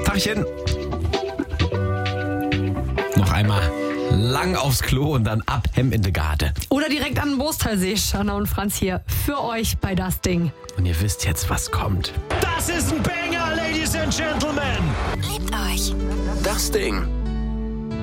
Tachchen. Noch einmal lang aufs Klo und dann ab Hemm in de Garde. Oder direkt an den Boostalsee. Shanna und Franz hier für euch bei Das Ding. Und ihr wisst jetzt, was kommt. Das ist ein Banger, Ladies and Gentlemen. Liebt euch. Das Ding.